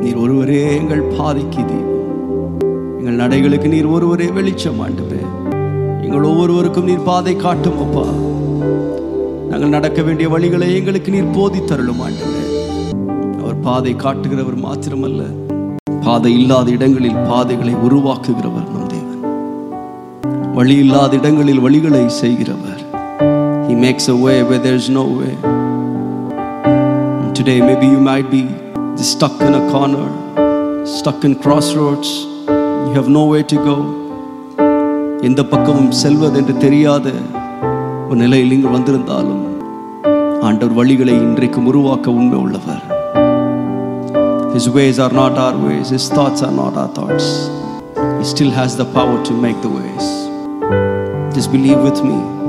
நீர் ஒருவரே எங்கள் பாதைக்கு தீபம், எங்கள் நடைகளுக்கு நீர் ஒருவரே வெளிச்சம். ஆண்டவரே, எங்கள் ஒவ்வொருவருக்கும் நீர் பாதை காட்டும் அப்பா. நாங்கள் நடக்க வேண்டிய வழிகளை எங்களுக்கு நீர் போதித்தருளும் ஆண்டவரே. அவர் பாதை காட்டுகிறவர் மாத்திரமல்ல, பாதை இல்லாத இடங்களில் பாதைகளை உருவாக்குகிறவர் நம் தேவன். வழி இல்லாத இடங்களில் வழிகளை செய்கிறவர். He makes a way where there is no way. Today maybe you might be stuck in a corner, stuck in crossroads. You have nowhere to go. எந்த பக்கமும் செல்வது என்று தெரியாத ஒரு நிலையில் நீங்கள் வந்திருந்தாலும் ஆண்டவர் வழிகளை இன்றைக்கு உருவாக்க உண்மை உள்ளவர். His ways are not our ways, His thoughts are not our thoughts. He still has the power to make the ways. Just believe with me.